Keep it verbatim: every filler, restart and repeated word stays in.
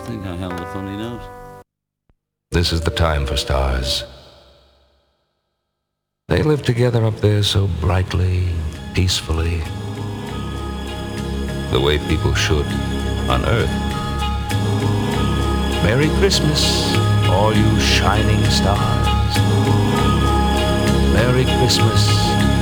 think I held a funny note. This is the time for stars. They live together up there so brightly, peacefully, the way people should on Earth. Merry Christmas, all you shining stars. Merry Christmas.